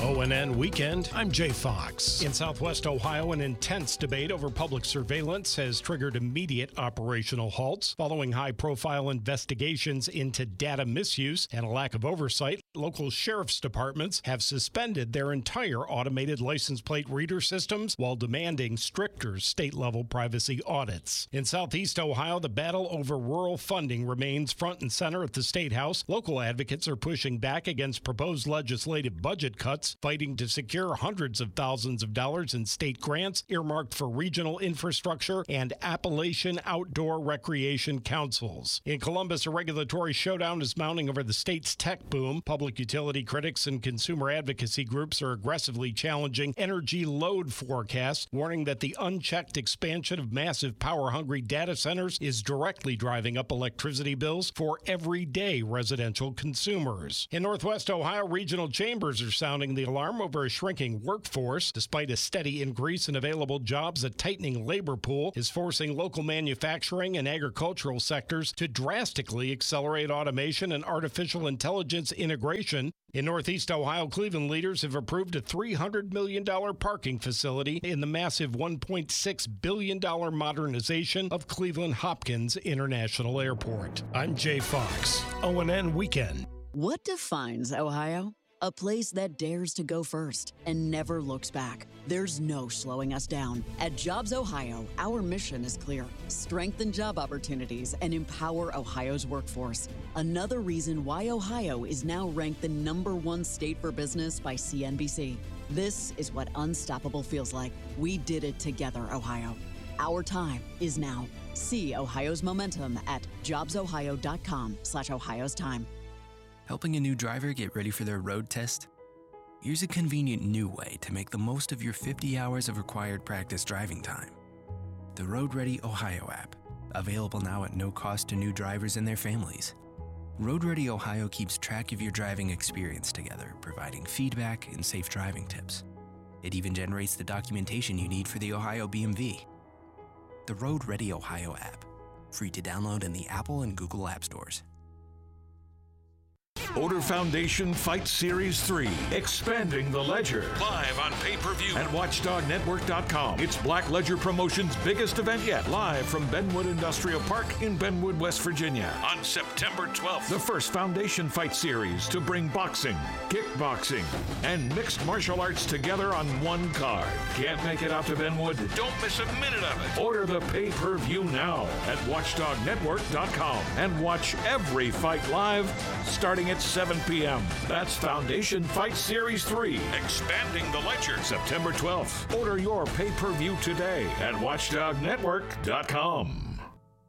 O N N Weekend, I'm Jay Fox. In Southwest Ohio, an intense debate over public surveillance has triggered immediate operational halts. Following high-profile investigations into data misuse and a lack of oversight, local sheriff's departments have suspended their entire automated license plate reader systems while demanding stricter state-level privacy audits. In Southeast Ohio, the battle over rural funding remains front and center at the State House. Local advocates are pushing back against proposed legislative budget cuts, fighting to secure hundreds of thousands of dollars in state grants earmarked for regional infrastructure and Appalachian outdoor recreation councils. In Columbus, a regulatory showdown is mounting over the state's tech boom. Public utility critics and consumer advocacy groups are aggressively challenging energy load forecasts, warning that the unchecked expansion of massive power-hungry data centers is directly driving up electricity bills for everyday residential consumers. In Northwest Ohio, regional chambers are sounding the alarm over a shrinking workforce. Despite a steady increase in available jobs, a tightening labor pool is forcing local manufacturing and agricultural sectors to drastically accelerate automation and artificial intelligence integration. In Northeast Ohio, Cleveland leaders have approved a three hundred million dollars parking facility in the massive one point six billion dollars modernization of Cleveland Hopkins International Airport. I'm Jay Fox, O N N Weekend. What defines Ohio? A place that dares to go first and never looks back. There's no slowing us down. At Jobs Ohio, our mission is clear. Strengthen job opportunities and empower Ohio's workforce. Another reason why Ohio is now ranked the number one state for business by C N B C. This is what unstoppable feels like. We did it together, Ohio. Our time is now. See Ohio's momentum at jobsohio.com slash Ohio's time. Helping a new driver get ready for their road test? Here's a convenient new way to make the most of your fifty hours of required practice driving time. The Road Ready Ohio app, available now at no cost to new drivers and their families. Road Ready Ohio keeps track of your driving experience together, providing feedback and safe driving tips. It even generates the documentation you need for the Ohio B M V. The Road Ready Ohio app, free to download in the Apple and Google App Stores. Order Foundation Fight Series three, Expanding the Ledger. Live on pay-per-view at watchdog network dot com. It's Black Ledger Promotions' biggest event yet. Live from Benwood Industrial Park in Benwood, West Virginia. On September twelfth, the first Foundation Fight Series to bring boxing, kickboxing, and mixed martial arts together on one card. Can't make it out to Benwood? Don't miss a minute of it. Order the pay-per-view now at watchdog network dot com and watch every fight live starting at seven p.m. That's Foundation Fight Series three, Expanding the Ledger, September twelfth. Order your pay-per-view today at watchdog network dot com.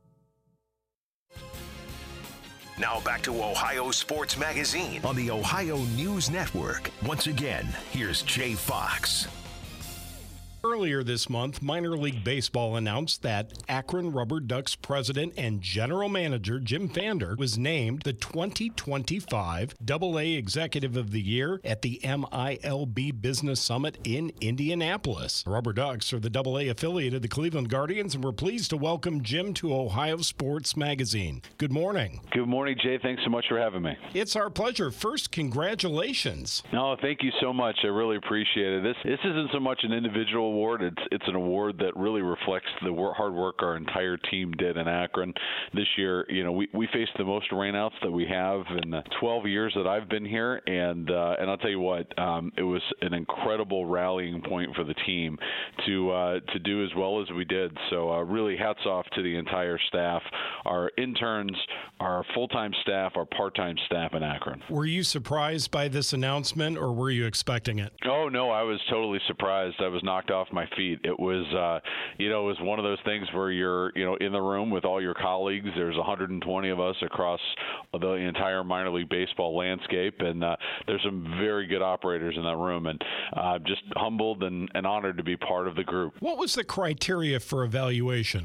Now back to Ohio Sports Magazine on the Ohio News Network. Once again, here's Jay Fox. Earlier this month, Minor League Baseball announced that Akron Rubber Ducks president and general manager Jim Fander was named the twenty twenty-five double A Executive of the Year at the M I L B Business Summit in Indianapolis. The Rubber Ducks are the double A affiliate of the Cleveland Guardians, and we're pleased to welcome Jim to Ohio Sports Magazine. Good morning. Good morning, Jay. Thanks so much for having me. It's our pleasure. First, congratulations. No, thank you so much. I really appreciate it. This this isn't so much an individual award. It's it's an award that really reflects the wor- hard work our entire team did in Akron this year. You know, we, we faced the most rainouts that we have in the twelve years that I've been here, and uh, and I'll tell you what, um, it was an incredible rallying point for the team to uh, to do as well as we did. So uh, really, hats off to the entire staff, our interns, our full-time staff, our part-time staff in Akron. Were you surprised by this announcement, or were you expecting it? Oh no, I was totally surprised. I was knocked off my feet. It was, uh, you know, it was one of those things where you're, you know, in the room with all your colleagues. There's one hundred twenty of us across the entire minor league baseball landscape, and uh, there's some very good operators in that room, and uh, just humbled and, and honored to be part of the group. What was the criteria for evaluation?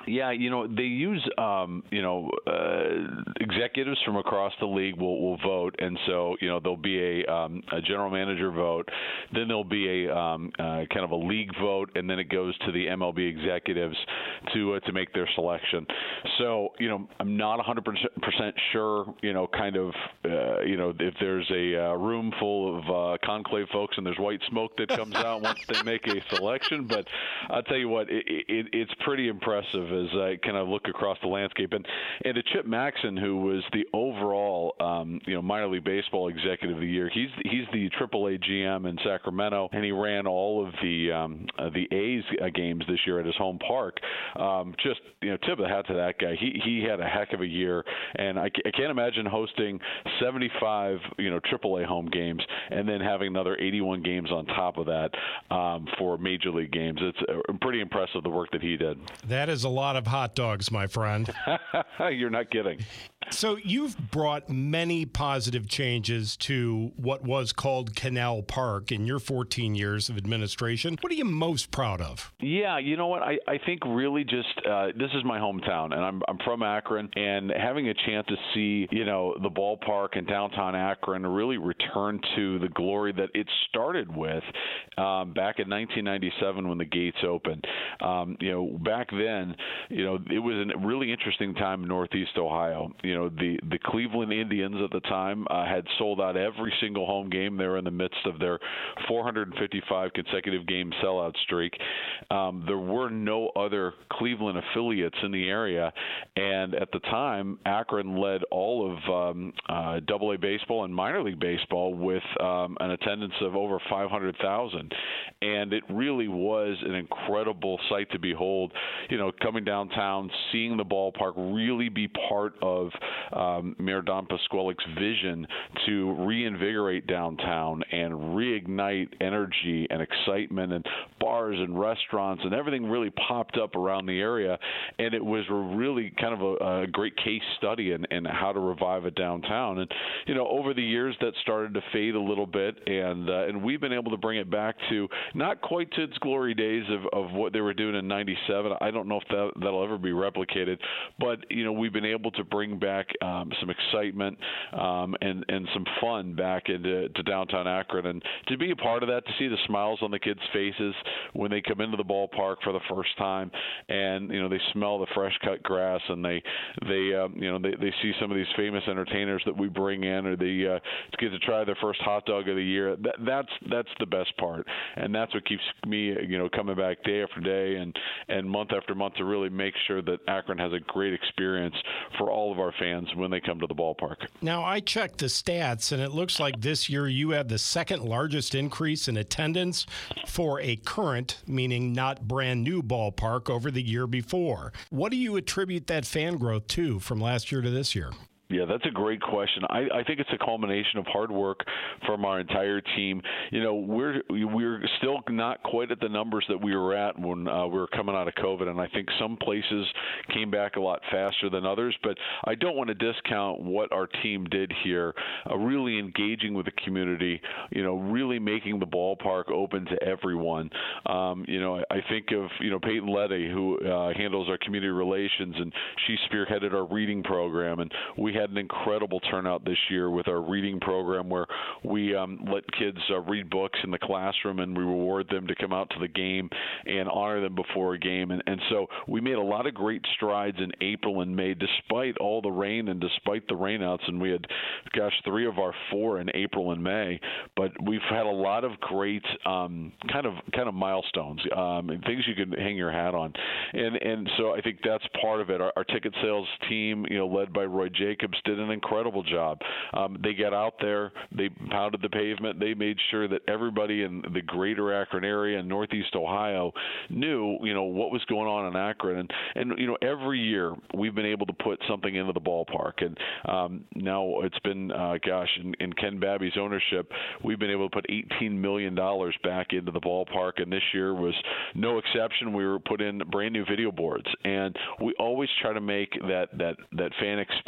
Yeah, you know, they use, um, you know, uh, executives from across the league will, will vote. And so, you know, there'll be a, um, a general manager vote. Then there'll be a um, uh, kind of a league vote. And then it goes to the M L B executives to uh, to make their selection. So, you know, I'm not one hundred percent sure, you know, kind of, uh, you know, if there's a uh, room full of uh, conclave folks and there's white smoke that comes out once they make a selection. But I'll tell you what, it, it, it's pretty impressive as I kind of look across the landscape. And, and to Chip Maxson, who was the overall, um, you know, minor league baseball executive of the year, he's he's the triple A G M in Sacramento, and he ran all of the um, uh, the A's uh, games this year at his home park. Um, just, you know, tip of the hat to that guy. He he had a heck of a year, and I, I can't imagine hosting seventy-five, you know, triple A home games and then having another eighty-one games on top of that um, for major league games. It's uh, pretty impressive the work that he did. That is a lot of hot dogs, my friend. You're not kidding. So you've brought many positive changes to what was called Canal Park in your fourteen years of administration. What are you most proud of? Yeah, you know what? I, I think really just uh, this is my hometown, and I'm I'm from Akron, and having a chance to see, you know, the ballpark in downtown Akron really return to the glory that it started with um, back in nineteen ninety-seven when the gates opened. Um, you know, back then, you know, it was a really interesting time in Northeast Ohio. You know, the the Cleveland Indians at the time uh, had sold out every single home game. They were in the midst of their four hundred fifty-five consecutive game sellout streak. Um, there were no other Cleveland affiliates in the area, and at the time, Akron led all of um, uh, double A baseball and minor league baseball with um, an attendance of over five hundred thousand, and it really was an incredible sight to behold. You know, coming downtown, seeing the ballpark really be part of um, Mayor Don Pasquale's vision to reinvigorate downtown and reignite energy and excitement, and bars and restaurants and everything really popped up around the area, and it was really kind of a, a great case study in, in how to revive a downtown. And you know, over the years that started to fade a little bit, and uh, and we've been able to bring it back to not quite to its glory days of, of what they were doing in ninety-seven. I don't know if that that'll ever be replicated, but you know, we've been able to bring back um, some excitement um, and and some fun back into to downtown Akron, and to be a part of that, to see the smiles on the kids' faces when they come into the ballpark for the first time, and you know, they smell the fresh cut grass, and they they um, you know they, they see some of these famous entertainers that we bring in, or they uh, get to try their first hot dog of the year. That, that's that's the best part, and that's what keeps me you know coming back day after day and and month after month to really make sure that Akron has a great experience for all of our fans when they come to the ballpark. Now, I checked the stats, and it looks like this year you had the second largest increase in attendance for a current, meaning not brand new ballpark over the year before. What do you attribute that fan growth to from last year to this year? Yeah, that's a great question. I, I think it's a culmination of hard work from our entire team. You know, we're we're still not quite at the numbers that we were at when uh, we were coming out of COVID, and I think some places came back a lot faster than others. But I don't want to discount what our team did here, uh, really engaging with the community, you know, really making the ballpark open to everyone. Um, you know, I think of, you know, Peyton Letty, who uh, handles our community relations, and she spearheaded our reading program, and we had an incredible turnout this year with our reading program, where we um, let kids uh, read books in the classroom, and we reward them to come out to the game and honor them before a game. And, and so we made a lot of great strides in April and May, despite all the rain and despite the rainouts. And we had, gosh, three of our four in April and May. But we've had a lot of great um, kind of kind of milestones, um, and things you can hang your hat on. And and so I think that's part of it. Our, our ticket sales team, you know, led by Roy Jacobs, did an incredible job. Um, they got out there, they pounded the pavement, they made sure that everybody in the greater Akron area and Northeast Ohio knew, you know, what was going on in Akron. And, and you know, every year we've been able to put something into the ballpark. And um, now it's been, uh, gosh, in, in Ken Babby's ownership, we've been able to put eighteen million dollars back into the ballpark. And this year was no exception. We were put in brand new video boards. And we always try to make that, that, that fan experience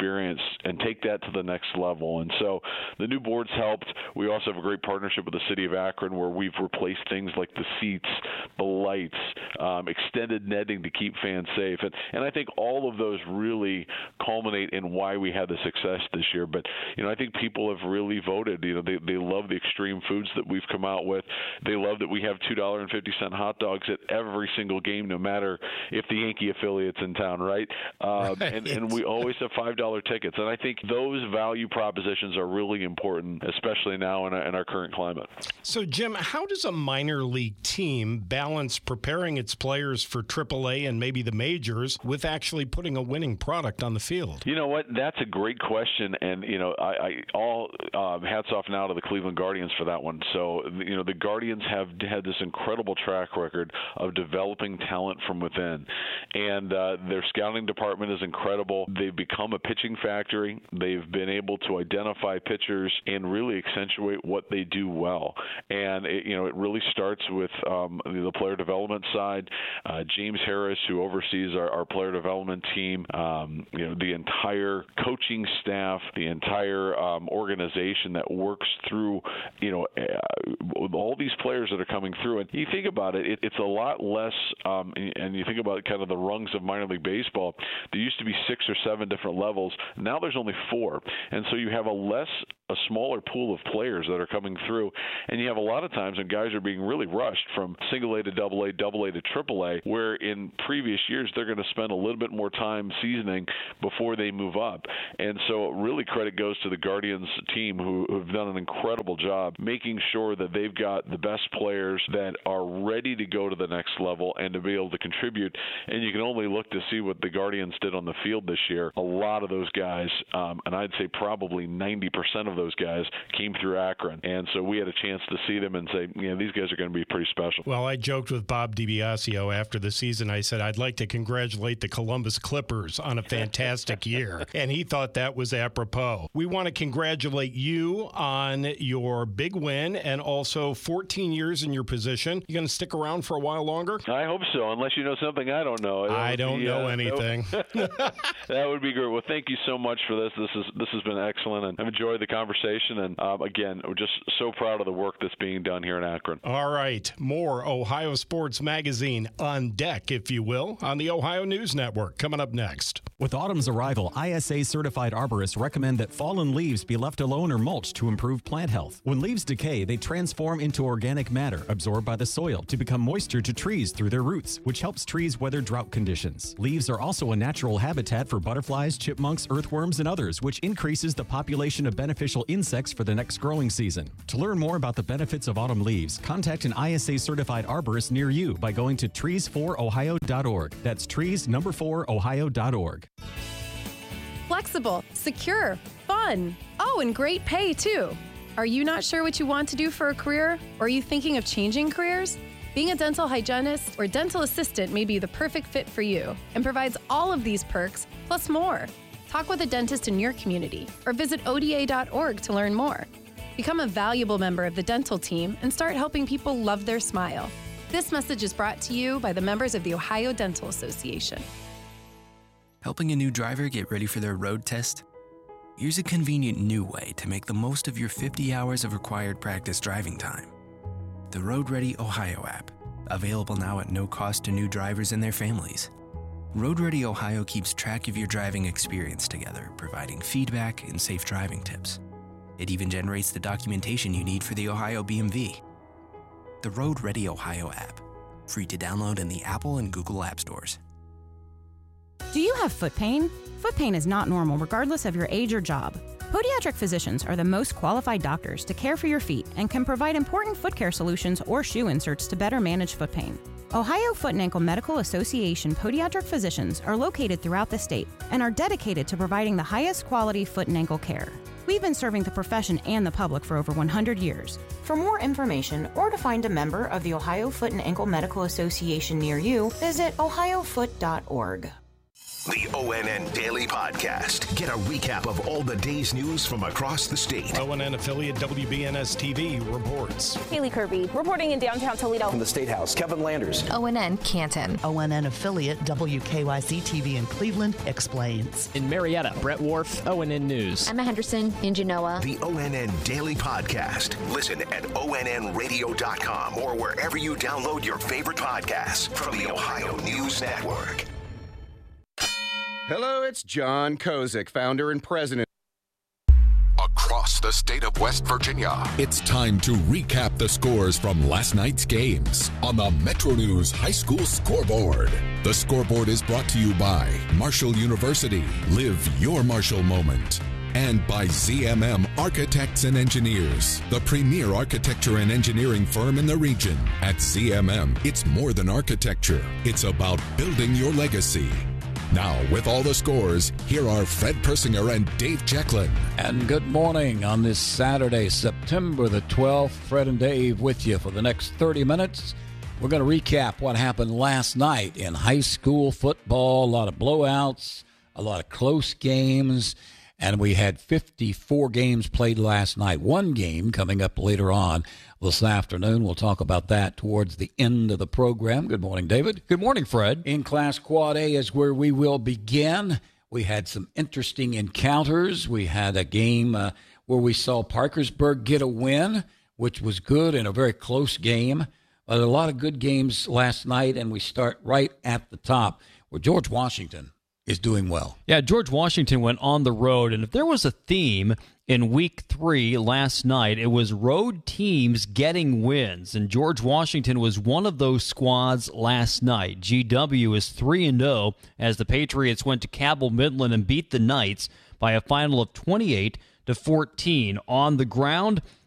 and take that to the next level. And so the new board's helped. We also have a great partnership with the city of Akron where we've replaced things like the seats, the lights, um, extended netting to keep fans safe. And, and I think all of those really culminate in why we had the success this year. But, you know, I think people have really voted. You know, they, they love the extreme foods that we've come out with. They love that we have two dollars and fifty cents hot dogs at every single game, no matter if the Yankee affiliate's in town, right? Um, right. And, and we always have five dollar tickets. And I think those value propositions are really important, especially now in our, in our current climate. So, Jim, how does a minor league team balance preparing its players for triple A and maybe the majors with actually putting a winning product on the field? You know what? That's a great question. And, you know, I, I all um, hats off now to the Cleveland Guardians for that one. So, you know, the Guardians have had this incredible track record of developing talent from within. And uh, their scouting department is incredible. They've become a pitching factory. They've been able to identify pitchers and really accentuate what they do well. And, it, you know, it really starts with um, the player development side. Uh, James Harris, who oversees our, our player development team, um, you know, the entire coaching staff, the entire um, organization that works through, you know, uh, all these players that are coming through. And you think about it, it it's a lot less, um, and you think about kind of the rungs of minor league baseball. There used to be six or seven different levels. Now there's only four. And so you have a less, a smaller pool of players that are coming through. And you have a lot of times when guys are being really rushed from single A to double A, double A to triple A, where in previous years they're going to spend a little bit more time seasoning before they move up. And so really credit goes to the Guardians team who have done an incredible job making sure that they've got the best players that are ready to go to the next level and to be able to contribute. And you can only look to see what the Guardians did on the field this year. A lot of those guys, um, and I'd say probably ninety percent of those guys came through Akron. And so we had a chance to see them and say, you know, these guys are going to be pretty special. Well, I joked with Bob DiBiasio after the season. I said, I'd like to congratulate the Columbus Clippers on a fantastic year. And he thought that was apropos. We want to congratulate you on your big win and also fourteen years in your position. You going to stick around for a while longer? I hope so, unless you know something I don't know. That I don't be, know uh, anything. That would be great. Well, thank you so much for this. This is this has been excellent, and I've enjoyed the conversation. And um, again, we're just so proud of the work that's being done here in Akron. All right, more Ohio Sports Magazine on deck, if you will, on the Ohio News Network. Coming up next. With autumn's arrival, I S A-certified arborists recommend that fallen leaves be left alone or mulched to improve plant health. When leaves decay, they transform into organic matter absorbed by the soil to become moisture to trees through their roots, which helps trees weather drought conditions. Leaves are also a natural habitat for butterflies, chipmunks, earthworms, and others, which increases the population of beneficial insects for the next growing season. To learn more about the benefits of autumn leaves, contact an I S A-certified arborist near you by going to trees for ohio dot org. That's trees number four ohio dot org. Flexible, secure, fun. Oh, and great pay, too. Are you not sure what you want to do for a career? Or are you thinking of changing careers? Being a dental hygienist or dental assistant may be the perfect fit for you and provides all of these perks, plus more. Talk with a dentist in your community or visit O D A dot org to learn more. Become a valuable member of the dental team and start helping people love their smile. This message is brought to you by the members of the Ohio Dental Association. Helping a new driver get ready for their road test? Here's a convenient new way to make the most of your fifty hours of required practice driving time. The Road Ready Ohio app, available now at no cost to new drivers and their families. Road Ready Ohio keeps track of your driving experience together, providing feedback and safe driving tips. It even generates the documentation you need for the Ohio B M V. The Road Ready Ohio app, free to download in the Apple and Google App Stores. Do you have foot pain? Foot pain is not normal regardless of your age or job. Podiatric physicians are the most qualified doctors to care for your feet and can provide important foot care solutions or shoe inserts to better manage foot pain. Ohio Foot and Ankle Medical Association podiatric physicians are located throughout the state and are dedicated to providing the highest quality foot and ankle care. We've been serving the profession and the public for over one hundred years. For more information or to find a member of the Ohio Foot and Ankle Medical Association near you, visit ohio foot dot org. The O N N Daily Podcast. Get a recap of all the day's news from across the state. O N N affiliate W B N S T V reports. Haley Kirby reporting in downtown Toledo. From the State House, Kevin Landers. O N N Canton. O N N affiliate W K Y C T V in Cleveland explains. In Marietta, Brett Wharf, O N N News. Emma Henderson in Genoa. The O N N Daily Podcast. Listen at O N N radio dot com or wherever you download your favorite podcasts from the Ohio News Network. Hello, it's John Kozik, founder and president. Across the state of West Virginia, it's time to recap the scores from last night's games on the Metro News High School Scoreboard. The scoreboard is brought to you by Marshall University. Live your Marshall moment. And by Z M M Architects and Engineers, the premier architecture and engineering firm in the region. At Z M M, it's more than architecture. It's about building your legacy. Now, with all the scores, here are Fred Persinger and Dave Jacklin. And good morning on this Saturday, September the twelfth. Fred and Dave with you for the next thirty minutes. We're going to recap what happened last night in high school football. A lot of blowouts, a lot of close games, and we had fifty-four games played last night. One game coming up later on this afternoon. We'll talk about that towards the end of the program. Good morning, David. Good morning, Fred. In Class Quad A is where we will begin. We had some interesting encounters. We had a game uh, where we saw Parkersburg get a win, which was good in a very close game. But a lot of good games last night, and we start right at the top where George Washington is doing well. Yeah, George Washington went on the road, and if there was a theme in week three last night, it was road teams getting wins, and George Washington was one of those squads last night. G W is three and oh as the Patriots went to Cabell Midland and beat the Knights by a final of twenty-eight to fourteen. On the ground,